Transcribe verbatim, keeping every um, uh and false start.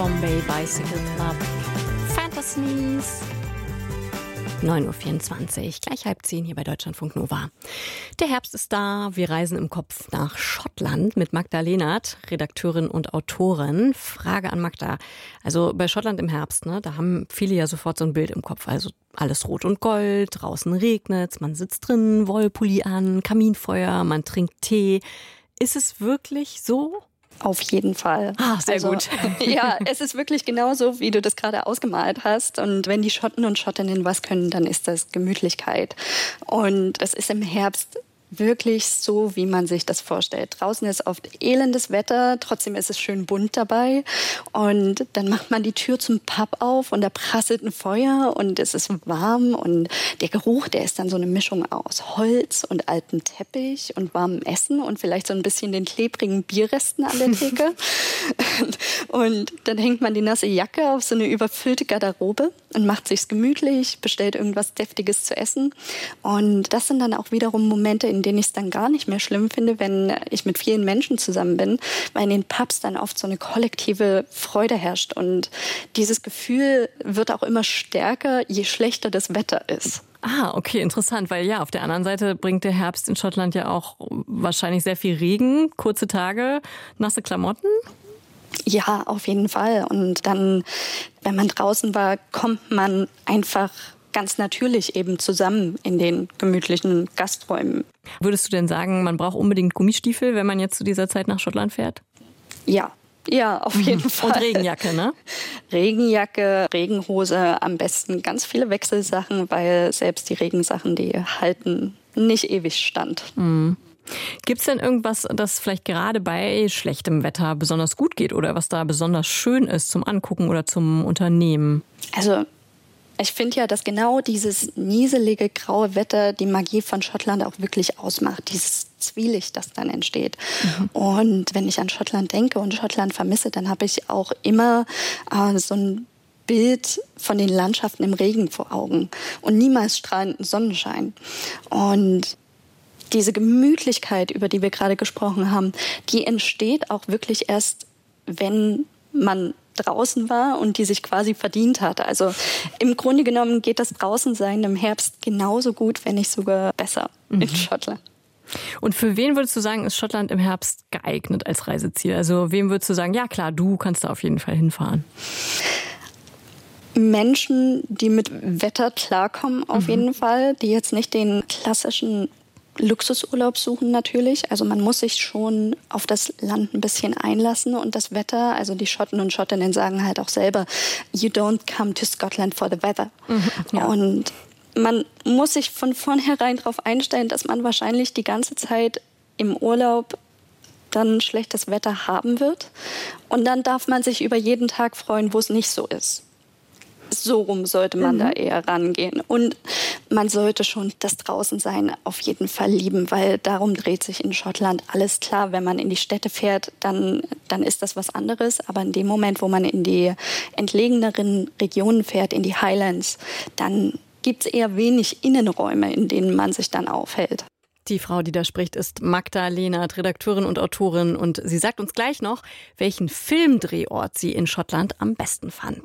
Bombay Bicycle Club. Fantasies. neun Uhr vierundzwanzig, gleich halb zehn hier bei Deutschlandfunk Nova. Der Herbst ist da, wir reisen im Kopf nach Schottland mit Magda Lehnert, Redakteurin und Autorin. Frage an Magda, also bei Schottland im Herbst, ne, da haben viele ja sofort so ein Bild im Kopf, also alles rot und gold, draußen regnet's, man sitzt drin, Wollpulli an, Kaminfeuer, man trinkt Tee. Ist es wirklich so? Auf jeden Fall. Ah, sehr also, gut. Ja, es ist wirklich genauso, wie du das gerade ausgemalt hast. Und wenn die Schotten und Schottinnen was können, dann ist das Gemütlichkeit. Und es ist im Herbst wirklich so, wie man sich das vorstellt. Draußen ist oft elendes Wetter, trotzdem ist es schön bunt dabei. Und dann macht man die Tür zum Pub auf und da prasselt ein Feuer und es ist warm. Und der Geruch, der ist dann so eine Mischung aus Holz und altem Teppich und warmem Essen und vielleicht so ein bisschen den klebrigen Bierresten an der Theke. Und dann hängt man die nasse Jacke auf so eine überfüllte Garderobe und macht sich's gemütlich, bestellt irgendwas Deftiges zu essen. Und das sind dann auch wiederum Momente, in denen ich es dann gar nicht mehr schlimm finde, wenn ich mit vielen Menschen zusammen bin, weil in den Pubs dann oft so eine kollektive Freude herrscht. Und dieses Gefühl wird auch immer stärker, je schlechter das Wetter ist. Ah, okay, interessant, weil ja, auf der anderen Seite bringt der Herbst in Schottland ja auch wahrscheinlich sehr viel Regen, kurze Tage, nasse Klamotten. Ja, auf jeden Fall. Und dann, wenn man draußen war, kommt man einfach ganz natürlich eben zusammen in den gemütlichen Gasträumen. Würdest du denn sagen, man braucht unbedingt Gummistiefel, wenn man jetzt zu dieser Zeit nach Schottland fährt? Ja, ja, auf jeden Fall. Und Regenjacke, ne? Regenjacke, Regenhose, am besten ganz viele Wechselsachen, weil selbst die Regensachen, die halten nicht ewig stand. Mhm. Gibt es denn irgendwas, das vielleicht gerade bei schlechtem Wetter besonders gut geht oder was da besonders schön ist zum Angucken oder zum Unternehmen? Also ich finde ja, dass genau dieses nieselige, graue Wetter die Magie von Schottland auch wirklich ausmacht. Dieses Zwielicht, das dann entsteht. Mhm. Und wenn ich an Schottland denke und Schottland vermisse, dann habe ich auch immer äh, so ein Bild von den Landschaften im Regen vor Augen und niemals strahlenden Sonnenschein. Und diese Gemütlichkeit, über die wir gerade gesprochen haben, die entsteht auch wirklich erst, wenn man draußen war und die sich quasi verdient hat. Also im Grunde genommen geht das Draußensein im Herbst genauso gut, wenn nicht sogar besser mhm. in Schottland. Und für wen würdest du sagen, ist Schottland im Herbst geeignet als Reiseziel? Also wem würdest du sagen, ja klar, du kannst da auf jeden Fall hinfahren? Menschen, die mit Wetter klarkommen, auf mhm. jeden Fall, die jetzt nicht den klassischen Luxusurlaub suchen natürlich. Also man muss sich schon auf das Land ein bisschen einlassen und das Wetter, also die Schotten und Schottinnen sagen halt auch selber, you don't come to Scotland for the weather. Mhm, ja. Und man muss sich von vornherein darauf einstellen, dass man wahrscheinlich die ganze Zeit im Urlaub dann schlechtes Wetter haben wird. Und dann darf man sich über jeden Tag freuen, wo es nicht so ist. So rum sollte man mhm. da eher rangehen. Und man sollte schon das Draußensein auf jeden Fall lieben, weil darum dreht sich in Schottland alles. Klar, wenn man in die Städte fährt, dann, dann ist das was anderes. Aber in dem Moment, wo man in die entlegeneren Regionen fährt, in die Highlands, dann gibt es eher wenig Innenräume, in denen man sich dann aufhält. Die Frau, die da spricht, ist Magda Lehnert, Redakteurin und Autorin. Und sie sagt uns gleich noch, welchen Filmdrehort sie in Schottland am besten fand.